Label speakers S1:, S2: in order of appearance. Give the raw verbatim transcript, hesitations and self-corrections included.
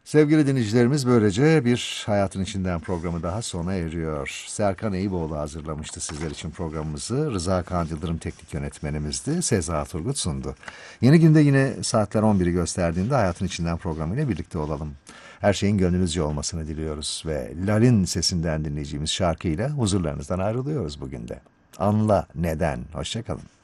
S1: Sevgili dinleyicilerimiz, böylece bir Hayatın İçinden programı daha sona eriyor. Serkan Eyüboğlu hazırlamıştı sizler için programımızı. Rıza Kağan Yıldırım teknik yönetmenimizdi. Seza Turgut sundu. Yeni günde yine saatler on biri gösterdiğinde Hayatın İçinden programıyla birlikte olalım. Her şeyin gönlünüzce olmasını diliyoruz ve Lal'in sesinden dinleyeceğimiz şarkıyla huzurlarınızdan ayrılıyoruz bugün de. Anla neden. Hoşça kalın.